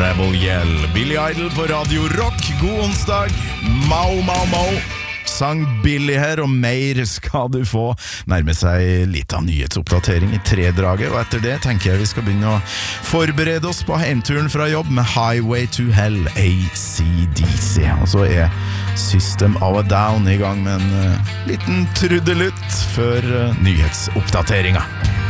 Rebel Yell. Billy Idol på Radio Rock. God onsdag. Mau, mau, mau. Sang Billy her, og mer skal du få. Nærme seg litt av nyhetsoppdatering i tredraget, og etter det tenker jeg vi skal begynne å forberede oss på heimturen fra jobb med Highway to Hell, AC/DC. Og så er System of a Down i gang med en liten trudelutt før nyhetsoppdateringa.